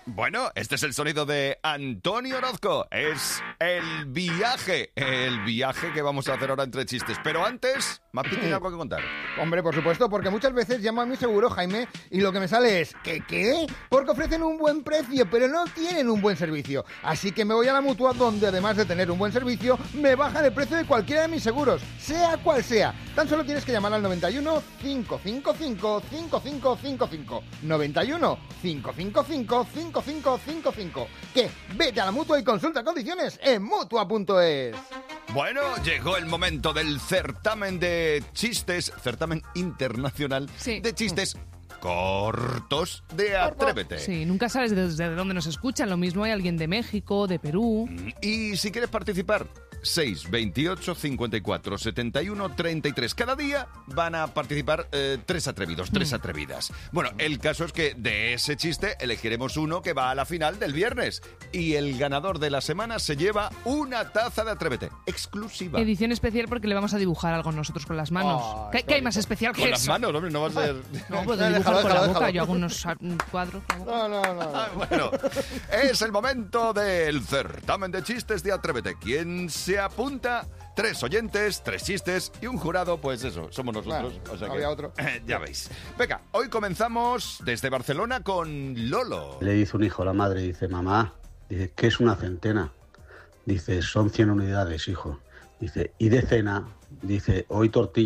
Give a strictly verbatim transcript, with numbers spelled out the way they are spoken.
Bueno, este es el sonido de Antonio Orozco. Es el viaje, el viaje que vamos a hacer ahora entre chistes. Pero antes, Mapi tiene algo que contar. Hombre, por supuesto, porque muchas veces llamo a mi seguro, Jaime, y lo que me sale es, ¿qué qué? Porque ofrecen un buen precio, pero no tienen un buen servicio. Así que me voy a la Mutua, donde además de tener un buen servicio, me bajan el precio de cualquiera de mis seguros, sea cual sea. Tan solo tienes que llamar al noventa y uno, cinco cinco cinco, cinco cinco cinco cinco. noventa y uno, cinco cinco cinco, cinco cinco cinco cinco. Que vete a la Mutua y consulta condiciones en mutua punto es. Bueno, llegó el momento del certamen de chistes, certamen internacional Sí. de chistes cortos de Atrévete. Sí, nunca sabes desde dónde nos escuchan. Lo mismo hay alguien de México, de Perú. Y si quieres participar, seis veintiocho cincuenta y cuatro setenta y uno treinta y tres. Cada día van a participar eh, tres atrevidos, tres atrevidas. Bueno, el caso es que de ese chiste elegiremos uno que va a la final del viernes. Y el ganador de la semana se lleva una taza de Atrévete, exclusiva. Edición especial porque le vamos a dibujar algo nosotros con las manos. Oh, ¿Qué, qué ¿qué hay bonito. más especial que Con eso? las manos, hombre, no va a ser... No, pues Déjalo, dibujar con déjalo, la boca. déjalo. Yo hago unos ah, cuadros con la boca. No, no, no. Ah, bueno, es el momento del certamen de chistes de Atrévete. ¿Quién se apunta? Tres oyentes, tres chistes y un jurado, pues eso, somos nosotros. Bueno, o sea que, había otro. ya veis. Venga, hoy comenzamos desde Barcelona con Lolo. Le dice un hijo a la madre, dice, mamá, dice, ¿qué es una centena? Dice, son cien unidades, hijo. Dice, ¿y de cena? Dice, hoy tortilla.